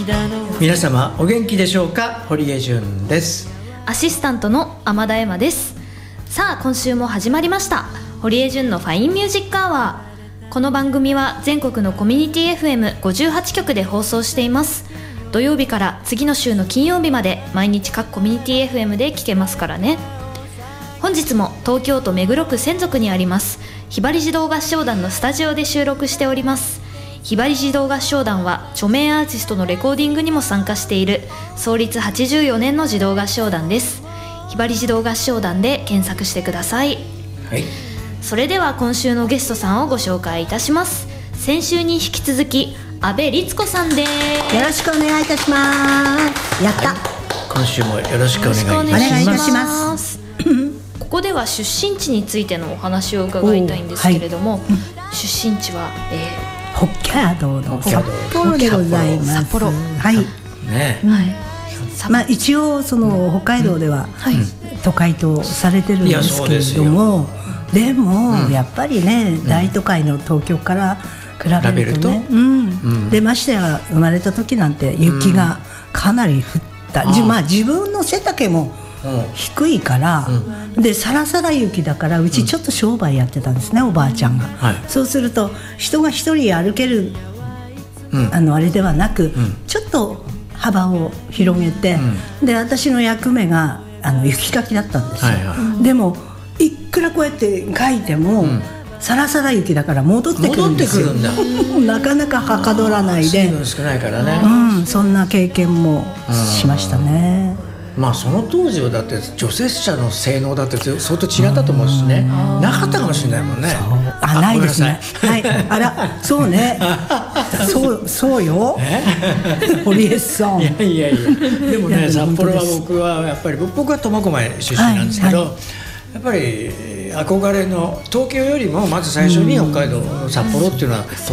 皆様お元気でしょうか。堀江純です。 アシスタントの天田恵麻です。さあ今週も始まりました堀江純のファインミュージックアワー。この番組は全国のコミュニティ FM58 局で放送しています。土曜日から次の週の金曜日まで毎日各コミュニティ FM で聴けますからね。本日も東京都目黒区千束にありますひばり児童合唱団のスタジオで収録しております。ひばり児童合唱団は著名アーティストのレコーディングにも参加している創立84年の児童合唱団です。ひばり児童合唱団で検索してください。 はい、 それでは今週のゲストさんをご紹介いたします。先週に引き続き阿部律子さんです。 よろしくお願いいたします。やった、 はい、今週もよろしくお願いいたします。 ここでは出身地についてのお話を伺いたいんですけれども、出身地は、 北海道の札幌でございます。 札幌、 はいね、 一応その北海道では都会とされてるんですけれども、でもやっぱりね、大都会の東京から比べるとね、でましてや生まれた時なんて雪がかなり降った、自分の背丈も低いから、でサラサラ雪だから、うちちょっと商売やってたんですね、おばあちゃんが、そうすると人が一人歩ける、あれではなく、ちょっと幅を広げて、で私の役目が雪かきだったんですよ、でもいくらこうやって書いても、サラサラ雪だから戻ってくるんですよ。なかなかはかどらないで、 水分少ないからね、 そんな経験もしましたね。 その当時はだって除雪車の性能だって相当違ったと思うしね、なかったかもしれないもんね。 ないですね。はい、あら、そうね。そうよ。堀江さん。 いやでもね、札幌は僕はやっぱり僕は苫小牧出身なんですけど、やっぱり憧れの東京よりもまず最初に北海道の札幌っていうのは